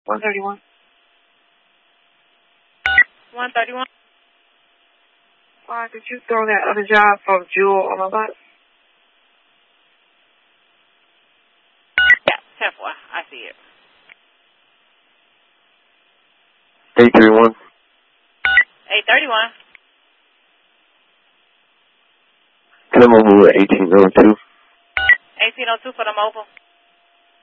131. 131. Why did you throw that other job from Jewel on my butt? Yeah, 10-4. I see it. 831. 831. Can I move at 1802? 1802 for the mobile.